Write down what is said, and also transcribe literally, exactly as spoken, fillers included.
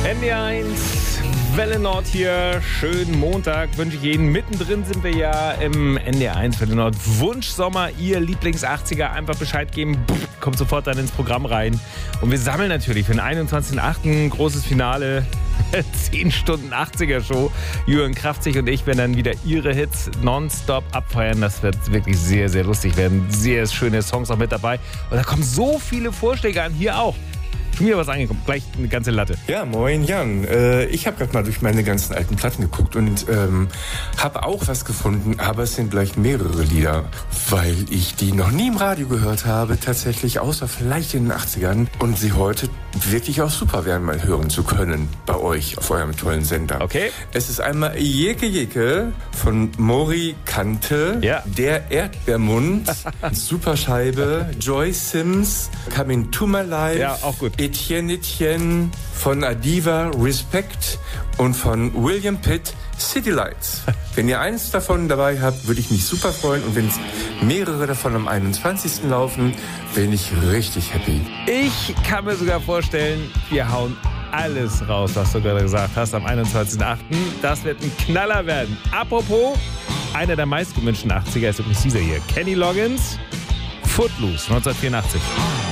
N D R eins, Welle Nord hier. Schönen Montag wünsche ich Ihnen. Mittendrin sind wir ja im N D R eins, Welle Nord Wunschsommer. Ihr Lieblings-achtziger, einfach Bescheid geben. Kommt sofort dann ins Programm rein. Und wir sammeln natürlich für den einundzwanzigsten achten großes Finale. zehn Stunden achtziger-Show. Jürgen Kraftzig und ich werden dann wieder ihre Hits nonstop abfeiern. Das wird wirklich sehr, sehr lustig werden. Sehr schöne Songs auch mit dabei. Und da kommen so viele Vorschläge an. Hier auch. Schon wieder was angekommen. Gleich eine ganze Latte. Ja, moin Jan. Äh, ich habe gerade mal durch meine ganzen alten Platten geguckt und ähm, habe auch was gefunden, aber es sind gleich mehrere Lieder, weil ich die noch nie im Radio gehört habe, tatsächlich, außer vielleicht in den achtzigern und sie heute wirklich auch super wären, mal hören zu können bei euch auf eurem tollen Sender. Okay. Es ist einmal Jeke Jeke von Mori Kante, ja. Der Erdbeermund, Superscheibe, Joy Sims, Coming to My Life. Ja, auch gut. Etienne Etienne von Adiva, Respect und von William Pitt, City Lights. Wenn ihr eins davon dabei habt, würde ich mich super freuen. Und wenn es mehrere davon am einundzwanzigsten laufen, bin ich richtig happy. Ich kann mir sogar vorstellen, wir hauen alles raus, was du gerade gesagt hast, am einundzwanzigsten achten Das wird ein Knaller werden. Apropos, einer der meistgewünschten achtziger ist übrigens dieser hier. Kenny Loggins, Footloose, neunzehnhundertvierundachtzig.